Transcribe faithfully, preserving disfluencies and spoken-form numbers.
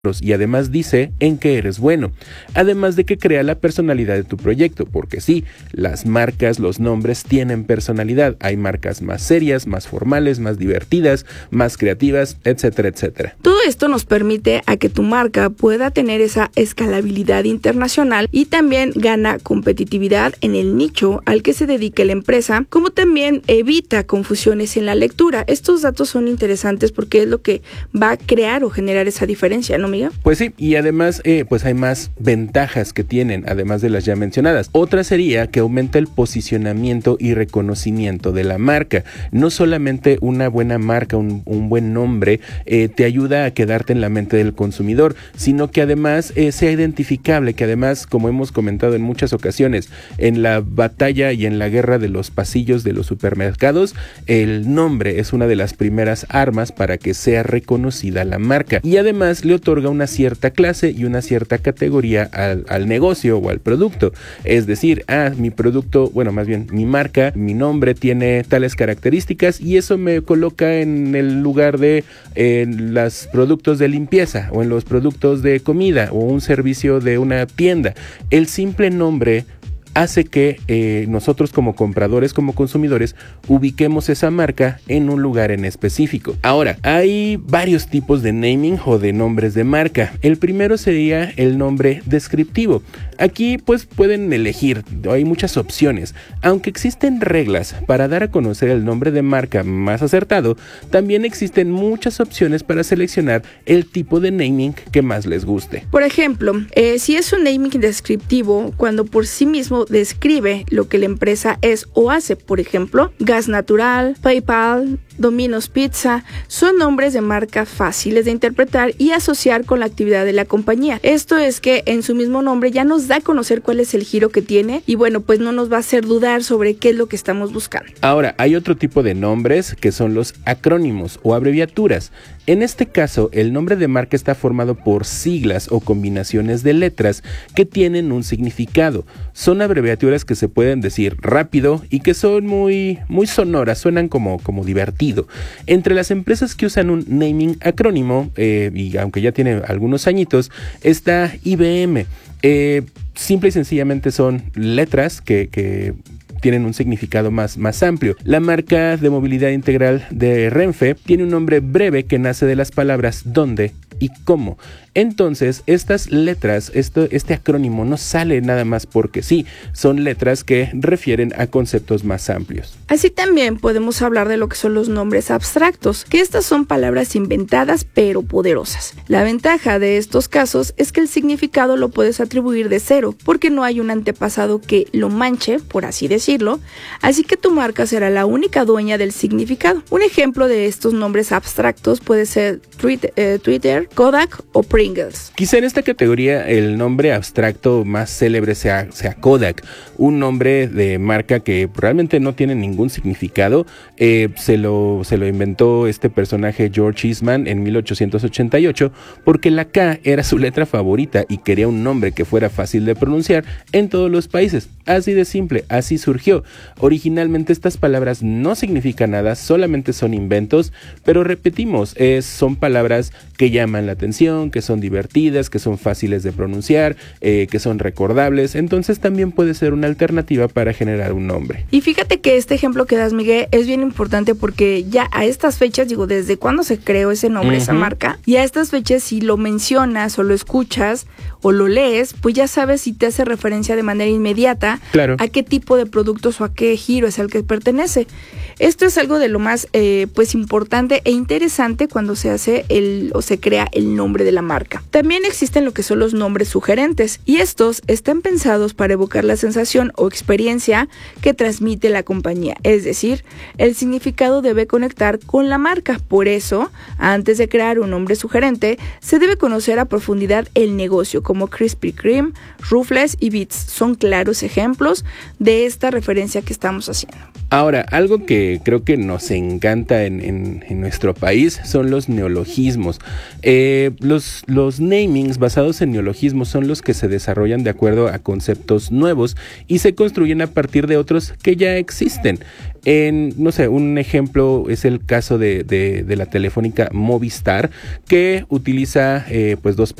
y además dice en qué eres bueno, además de que crea la personalidad de tu proyecto, porque sí, las marcas, los nombres tienen personalidad. Hay marcas más serias, más formales, más divertidas, más creativas, etcétera, etcétera. Todo esto nos permite a que tu marca pueda tener esa escalabilidad internacional y también gana competitividad en el nicho al que se dedique la empresa, como también evita confusiones en la lectura. Estos datos son interesantes porque es lo que va a crear o generar esa diferencia, ¿no, amiga? Pues sí, y además eh, pues hay más ventajas que tienen, además de las ya mencionadas. Otra sería que aumenta el posicionamiento y reconocimiento de la marca. No solamente una buena marca, un, un buen nombre eh, te ayuda a quedarte en la mente del consumidor, sino que además eh, sea identificable, que además, como hemos comentado en muchas ocasiones, en la batalla y en la guerra de los pasillos de los supermercados, el nombre es una de las primeras armas para que sea reconocida la marca, y además le otorga una cierta clase y una cierta categoría al, al negocio o al producto. Es decir, ah, mi producto, bueno, más bien mi marca, mi nombre tiene tales características y eso me coloca en el lugar de eh, los productos de limpieza o en los productos de comida o un servicio de una tienda. El simple nombre hace que eh, nosotros como compradores, como consumidores, ubiquemos esa marca en un lugar en específico. Ahora, hay varios tipos de naming o de nombres de marca. El primero sería el nombre descriptivo. Aquí pues pueden elegir, hay muchas opciones. Aunque existen reglas para dar a conocer el nombre de marca más acertado, también existen muchas opciones para seleccionar el tipo de naming que más les guste. Por ejemplo, eh, si es un naming descriptivo, cuando por sí mismo describe lo que la empresa es o hace, por ejemplo, Gas Natural, PayPal, Domino's Pizza, son nombres de marca fáciles de interpretar y asociar con la actividad de la compañía. Esto es que en su mismo nombre ya nos da a conocer cuál es el giro que tiene y bueno, pues no nos va a hacer dudar sobre qué es lo que estamos buscando. Ahora, hay otro tipo de nombres que son los acrónimos o abreviaturas. En este caso, el nombre de marca está formado por siglas o combinaciones de letras que tienen un significado. Son abreviaturas que se pueden decir rápido y que son muy, muy sonoras, suenan como, como divertido. Entre las empresas que usan un naming acrónimo, eh, y aunque ya tiene algunos añitos, está I B M. Eh, simple y sencillamente son letras que... que tienen un significado más, más amplio. La marca de movilidad integral de Renfe tiene un nombre breve que nace de las palabras dónde y cómo. Entonces, estas letras, esto, este acrónimo no sale nada más porque sí, son letras que refieren a conceptos más amplios. Así también podemos hablar de lo que son los nombres abstractos, que estas son palabras inventadas pero poderosas. La ventaja de estos casos es que el significado lo puedes atribuir de cero, porque no hay un antepasado que lo manche, por así decirlo, así que tu marca será la única dueña del significado. Un ejemplo de estos nombres abstractos puede ser Twitter, eh, Twitter Kodak o Pringles. Quizá en esta categoría el nombre abstracto más célebre sea, sea Kodak, un nombre de marca que realmente no tiene ningún significado. Eh, se, lo, se lo inventó este personaje George Eastman en mil ochocientos ochenta y ocho porque la K era su letra favorita y quería un nombre que fuera fácil de pronunciar en todos los países. Así de simple, así surgió. Originalmente estas palabras no significan nada, solamente son inventos, pero repetimos, es, son palabras que llaman la atención, que son divertidas, que son fáciles de pronunciar, eh, que son recordables, entonces también puede ser una alternativa para generar un nombre. Y fíjate que este ejemplo que das, Miguel, es bien importante porque ya a estas fechas, digo, desde cuándo se creó ese nombre, uh-huh. esa marca, y a estas fechas si lo mencionas o lo escuchas o lo lees, pues ya sabes si te hace referencia de manera inmediata claro. a qué tipo de productos o a qué giro es al que pertenece. Esto es algo de lo más eh, pues importante e interesante cuando se hace el o se crea el nombre de la marca. También existen lo que son los nombres sugerentes y estos están pensados para evocar la sensación o experiencia que transmite la compañía, es decir, el significado debe conectar con la marca. Por eso, antes de crear un nombre sugerente, se debe conocer a profundidad el negocio, como Krispy Kreme, Ruffles y Beats son claros ejemplos de esta referencia que estamos haciendo. Ahora, algo que creo que nos encanta en, en, en nuestro país son los neologismos. Eh, Eh, los, los namings basados en neologismos son los que se desarrollan de acuerdo a conceptos nuevos y se construyen a partir de otros que ya existen. En, no sé, un ejemplo es el caso de, de, de la telefónica Movistar, que utiliza eh, pues dos